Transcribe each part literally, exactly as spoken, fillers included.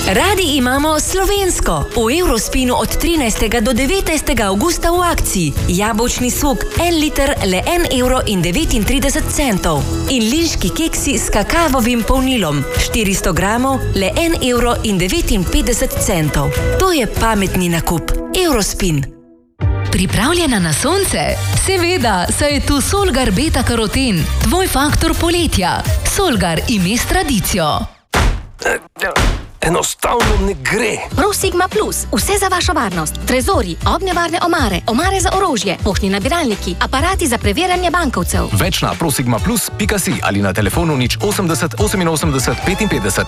Radi imamo slovensko. V Eurospinu od trinajstega do devetnajstega avgusta v akciji. Jabolčni sok, en liter, le en evro in devetintrideset centov. In linški keksi s kakavovim polnilom, štiristo gramov, le en evro in devetinpetdeset centov. To je pametni nakup. Eurospin. Pripravljena na sonce? Seveda, saj je tu Solgar beta karoten, tvoj faktor poletja. Solgar ime s tradicijo. Enostavno ne gre. Prosigma Plus, vse za vašo varnost. Trezori, ognjevarne omare, omare za orožje, poštni nabiralniki, aparati za preverjanje bankovcev. Več na prosigma plus pika si ali na telefonu nič osemdeset oseminosemdeset petinpetdeset.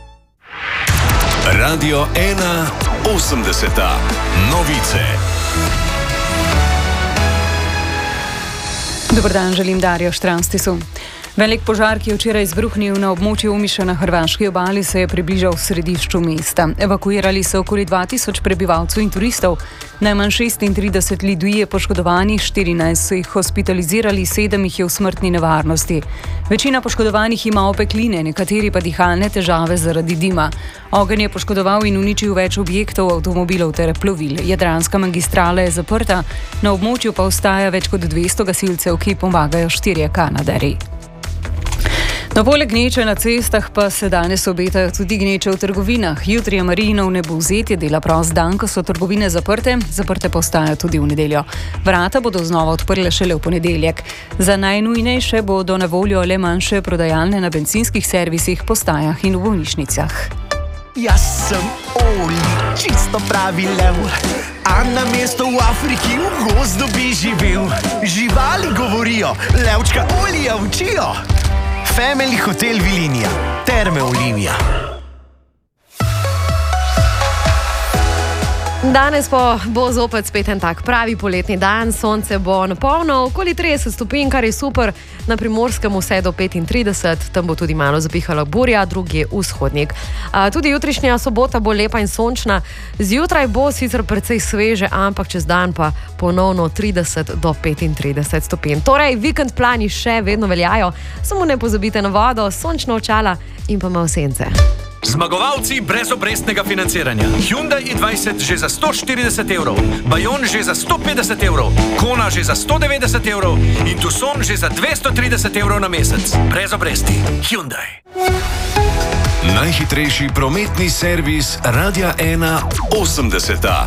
Radio ena osemdeseta. Novice. Dobar dan, želim Darjo Štranstisu. Velik požar, ki je včeraj izbruhnil na območju Omiša na hrvaški obali, se je približal v središču mesta. Evakuirali so okoli dva tisoč prebivalcev in turistov. Najmanj šestintrideset ljudi je poškodovanih, štirinajst so jih hospitalizirali, sedem jih je v smrtni nevarnosti. Večina poškodovanih ima opekline, nekateri pa dihalne težave zaradi dima. Ogenj je poškodoval in uničil več objektov, avtomobilov ter plovil. Jadranska magistrala je zaprta, na območju pa ostaja več kot dvesto gasilcev, ki pomagajo štirje kanaderji. No, poleg gneče na cestah pa se danes obetajo tudi gneče v trgovinah. Jutri je Marijinov nebovzetje, dela prost dan, ko so trgovine zaprte, zaprte pa ostajajo tudi v nedeljo. Vrata bodo znova odprle šele v ponedeljek. Za najnujnejše bodo na voljo le manjše prodajalne na bencinskih servisih, postajah in v bolnišnicah. Jaz sem Oli, čisto pravi lev, a na mesto v Afriki v gozdu bi živel. Živali govorijo, levčka Olija učijo. Family Hotel Vilinija, Terme Olimija. Danes pa bo zopet spet en tak pravi poletni dan, sonce bo napolno, okoli trideset stopinj, kar je super, na Primorskem vse do petintrideset, tam bo tudi malo zapihala burja, drugi vzhodnik. A, tudi jutrišnja sobota bo lepa in sončna, zjutraj bo sicer precej sveže, ampak čez dan pa ponovno trideset do petintrideset stopinj. Torej, vikend plani še vedno veljajo, samo ne pozabite na vodo, sončna očala in pa malo sence. Zmagovalci brezobrestnega financiranja. Hyundai i dvajset že za sto štirideset evrov, Bayon že za sto petdeset evrov, Kona že za sto devetdeset evrov in Tucson že za dvesto trideset evrov na mesec. Brez obresti. Hyundai. Najhitrejši prometni servis Radia ena osemdeseta.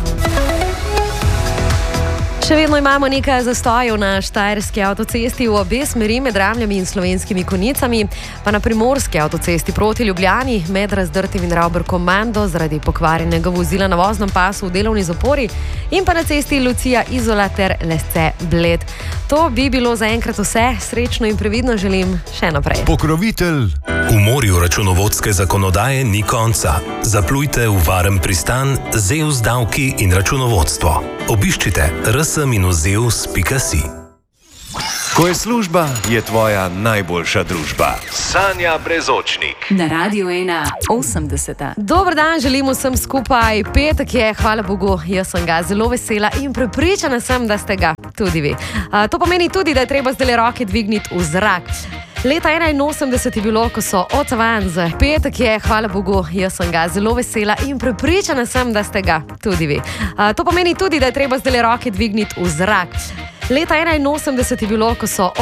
Še vedno imamo nekaj zastojev na štajerski avtocesti v obe smeri med Ramljami in Slovenskimi Konjicami, pa na primorski avtocesti proti Ljubljani med Razdrtim in Ravber-Komando zaradi pokvarjenega vozila na voznem pasu v delovni zapori in pa na cesti Lucija-Izola ter Lesce-Bled. To bi bilo zaenkrat vse. Srečno in previdno želim še naprej. Pokrovitelj. V morju računovodske zakonodaje ni konca. Zaplujte v varen pristan z E U S davki in računovodstvo. Obiščite r s minus zeus pika si. Ko je služba, je tvoja najboljša družba. Sanja Brezočnik. Na Radio ena osemdeseta. Dobar dan, želim vsem skupaj. Petek je, hvala Bogu, jaz sem ga zelo vesela in prepričana sem, da ste ga tudi vi. A, to pomeni tudi, da je treba zdaj roke dvigniti v zrak. Leta enainosemdeset je bilo, ko so Otvanz. Petek je, hvala Bogu, jaz sem ga zelo vesela in prepričana sem, da ste ga tudi vi. A, to pomeni tudi, da je treba zdaj roke dvigniti v zrak. Leta enainosemdeset je bilo, ko so